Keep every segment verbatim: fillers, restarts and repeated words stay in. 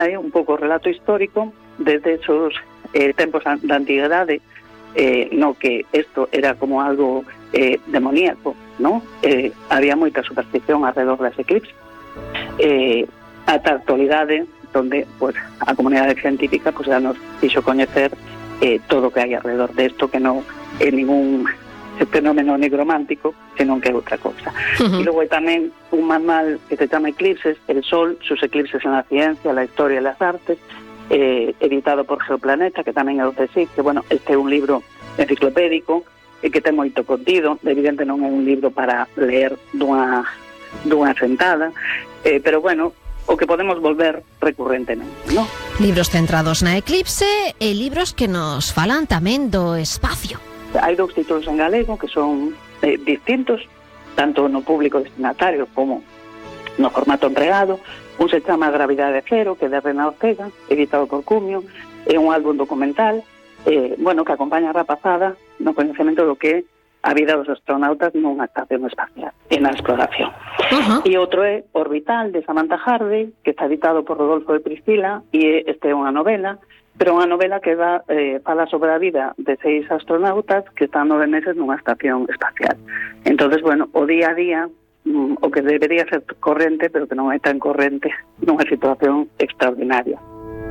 hai un pouco o relato histórico desde esos eh, tempos da antigüedade, eh, no que isto era como algo eh, demoníaco, ¿no? Eh, había moita superstición alrededor das eclipses. Eh, ata a actualidade, donde pues, a comunidade científica pues, ya nos fixo coñecer eh, todo o que hai alrededor desto, que non é ningún fenómeno negromántico, senón que é outra cousa. Uh-huh. E logo hai tamén un manual que se chama Eclipses, el Sol, sus eclipses en la ciencia, la historia e las artes, eh, editado por Geoplaneta, que tamén é do C S I C, que, bueno, este é un libro enciclopédico, e que ten moito contido, evidente non é un libro para leer dunha, dunha sentada, eh, pero, bueno, o que podemos volver recurrentemente, ¿no? Libros centrados na eclipse e libros que nos falan tamén do espacio. Hai dous títulos en galego que son eh, distintos, tanto no público destinatario como no formato empregado. Un se chama Gravidade Cero, que é de Rena Ortega, editado por Cumio, é un álbum documental, eh, bueno, que acompaña a rapazada no coñecemento do que é a vida dos astronautas nunha estación espacial e na exploración. Uh-huh. E outro é Orbital, de Samantha Harvey, que está editado por Rodolfo de Priscila, e este é unha novela, pero unha novela que dá, eh, fala sobre a vida de seis astronautas que están nove meses nunha estación espacial. Entonces, bueno, o día a día, mm, o que debería ser corrente, pero que non é tan corrente nunha situación extraordinaria.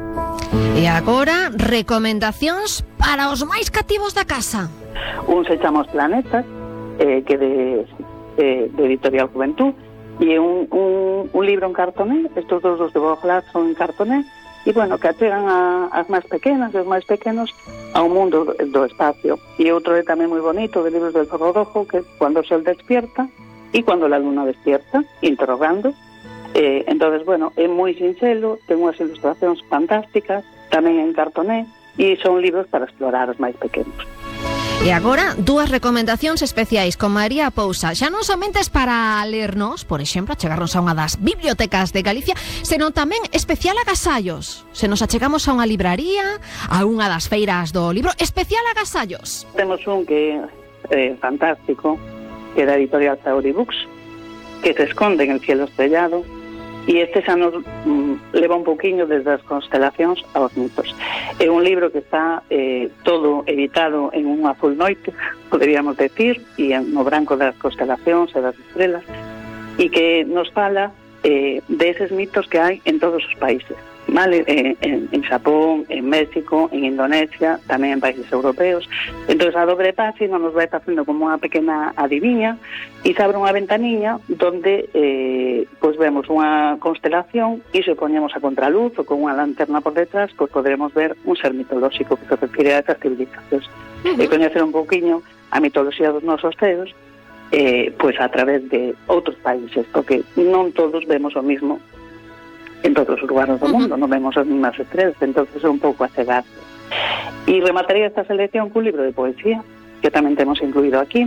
E agora, recomendacións para os máis cativos da casa. Un se chama Os Planetas, eh, que de, eh, de Editorial Juventud, e un, un, un libro en cartoné. Estos dos dos de Boglar son en cartoné, e, bueno, que achegan a, as máis pequenas e os máis pequenos ao mundo do, do espacio. E outro é tamén moi bonito, de Libros del Zorro Rojo, que é Cuando el sol despierta e Cuando la luna despierta, interrogando. Eh, entonces, bueno, é moi sinxelo, ten unhas ilustracións fantásticas, tamén en cartoné, e son libros para explorar os máis pequenos. E agora, dúas recomendacións especiais con María Pousa, xa non somente para lernos, por exemplo, achegarnos a unha das bibliotecas de Galicia, senón tamén especial agasallos. Se nos achegamos a unha libraría, a unha das feiras do libro, especial agasallos. Temos un que é eh, fantástico, que é da editorial Sauri Books, que se esconde en el cielo estrellado, e este xa nos mm, leva un poquinho desde as constelacións aos mitos. É un libro que está eh, todo editado en un azul noite, poderíamos decir, e no branco das constelacións e das estrelas, e que nos fala eh, de eses mitos que hai en todos os países, vale? Eh, en, en Xapón, en México, en Indonesia, tamén en países europeos. Entón, a dobre página nos vai facendo como unha pequena adiviña e se abre unha ventaniña donde eh, pues vemos unha constelación e se poñemos a contraluz ou con unha lanterna por detrás, pues podremos ver un ser mitolóxico que se refire a esas civilizacións. Uh-huh. E coñecer un poquinho a mitoloxía dos nosos ceos, eh, pues a través de outros países, porque non todos vemos o mismo en todos os lugares do mundo, uh-huh. non vemos as mesmas estrelas, entonces é un pouco a cegar. E remataría esta selección cun libro de poesía, que tamén temos incluído aquí,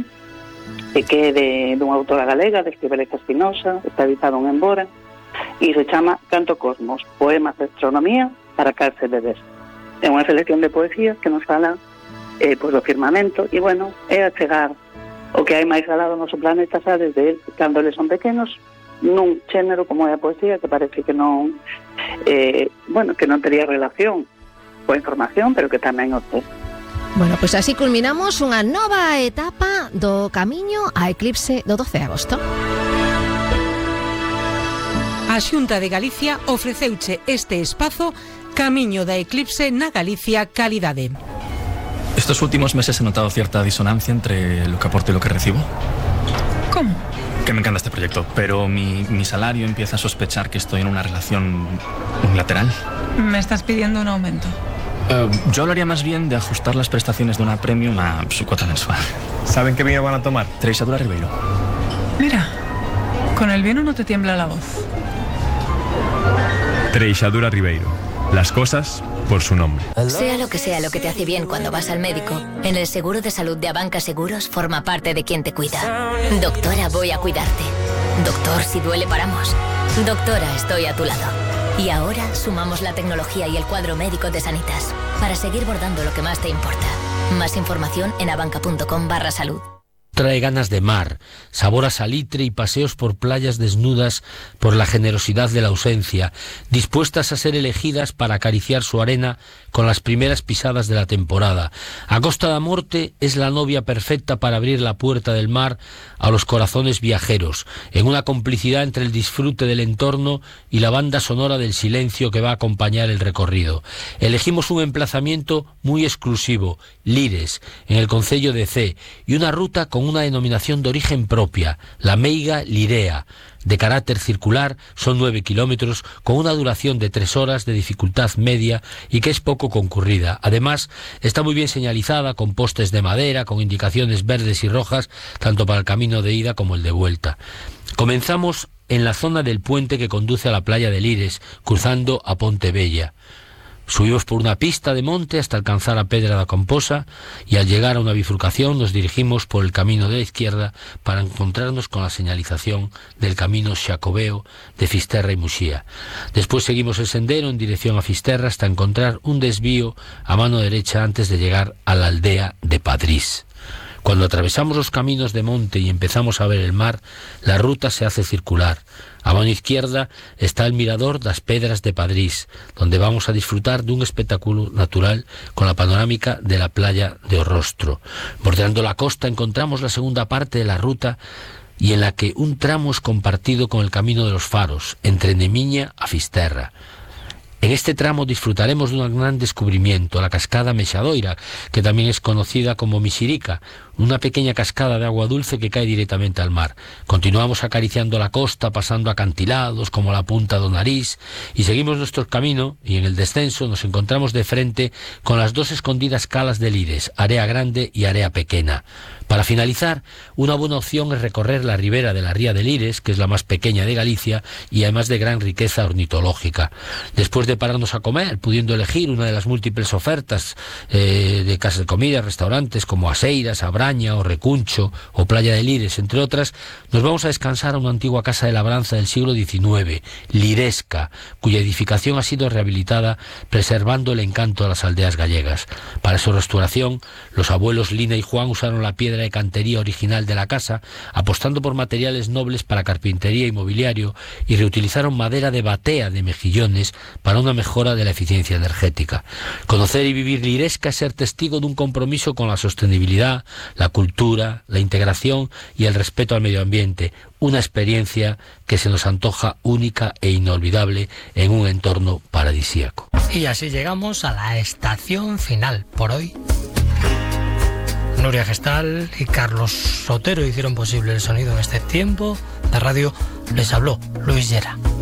e que é de, de unha autora galega, de Estíbaliz Espinosa, está editado en Embora, e se chama Canto Cosmos, poemas de astronomía para calce bebés. É unha selección de poesías que nos fala eh, pues, do firmamento, e, bueno, é a chegar o que hai máis alado no noso planeta, sabes, de él, cando eles son pequenos, nun xénero como é a poesía, que parece que non eh, bueno, que non tería relación coa información, pero que tamén o ten. Bueno, pois pues así culminamos unha nova etapa do camiño a eclipse do doce de agosto. A Xunta de Galicia ofreceuche este espazo Camiño da eclipse na Galicia Calidade. Estos últimos meses he notado cierta disonancia entre lo que aporto y lo que recibo. ¿Cómo? Que me encanta este proyecto, pero mi, mi salario empieza a sospechar que estoy en una relación unilateral. ¿Me estás pidiendo un aumento? Uh, yo hablaría más bien de ajustar las prestaciones de una premium a su cuota mensual. ¿Saben qué vino van a tomar? Treixadura Ribeiro. Mira, con el vino no te tiembla la voz. Treixadura Ribeiro. Las cosas por su nombre. Sea lo que sea lo que te hace bien cuando vas al médico, en el seguro de salud de Abanca Seguros forma parte de quien te cuida. Doctora, voy a cuidarte. Doctor, si duele paramos. Doctora, estoy a tu lado. Y ahora sumamos la tecnología y el cuadro médico de Sanitas para seguir bordando lo que más te importa. Más información en abanca punto com barra salud. Trae ganas de mar, sabor a salitre y paseos por playas desnudas por la generosidad de la ausencia, dispuestas a ser elegidas para acariciar su arena con las primeras pisadas de la temporada. A Costa da Morte es la novia perfecta para abrir la puerta del mar a los corazones viajeros, en una complicidad entre el disfrute del entorno y la banda sonora del silencio que va a acompañar el recorrido. Elegimos un emplazamiento muy exclusivo, Lires, en el concello de Cee, y una ruta con una denominación de origen propia, la Meiga Lirea, de carácter circular, son nueve kilómetros, con una duración de tres horas, de dificultad media y que es poco concurrida. Además, está muy bien señalizada, con postes de madera, con indicaciones verdes y rojas, tanto para el camino de ida como el de vuelta. Comenzamos en la zona del puente que conduce a la playa de Lires, cruzando a Ponte Bella. Subimos por una pista de monte hasta alcanzar a Pedra da Composa y al llegar a una bifurcación nos dirigimos por el camino de la izquierda para encontrarnos con la señalización del camino Xacobeo de Fisterra y Muxía. Después seguimos el sendero en dirección a Fisterra hasta encontrar un desvío a mano derecha antes de llegar a la aldea de Padrís. Cuando atravesamos los caminos de monte y empezamos a ver el mar, la ruta se hace circular. A mano izquierda está el mirador das Pedras de Padrís, donde vamos a disfrutar de un espectáculo natural con la panorámica de la playa de Orrostro. Bordeando la costa encontramos la segunda parte de la ruta y en la que un tramo es compartido con el camino de los faros, entre Nemiña a Fisterra. En este tramo disfrutaremos de un gran descubrimiento, la cascada Mexadoira, que también es conocida como Mixirica, una pequeña cascada de agua dulce que cae directamente al mar. Continuamos acariciando la costa, pasando acantilados como la Punta do Nariz, y seguimos nuestro camino, y en el descenso nos encontramos de frente con las dos escondidas calas de Lires, Area Grande y Area Pequena. Para finalizar, una buena opción es recorrer la ribera de la ría de Lires, que es la más pequeña de Galicia y además de gran riqueza ornitológica. Después de pararnos a comer, pudiendo elegir una de las múltiples ofertas eh, de casas de comida, restaurantes como Aseiras, Abraña o Recuncho o Playa de Lires, entre otras, nos vamos a descansar a una antigua casa de labranza del siglo diecinueve, Liresca, cuya edificación ha sido rehabilitada preservando el encanto de las aldeas gallegas. Para su restauración, los abuelos Lina y Juan usaron la piedra de cantería original de la casa, apostando por materiales nobles para carpintería y mobiliario, y reutilizaron madera de batea de mejillones para una mejora de la eficiencia energética. Conocer y vivir Liresca es ser testigo de un compromiso con la sostenibilidad, la cultura, la integración y el respeto al medio ambiente, una experiencia que se nos antoja única e inolvidable en un entorno paradisíaco. Y así llegamos a la estación final por hoy. Nuria Gestal y Carlos Sotero hicieron posible el sonido en este tiempo. De radio les habló Luis Llera.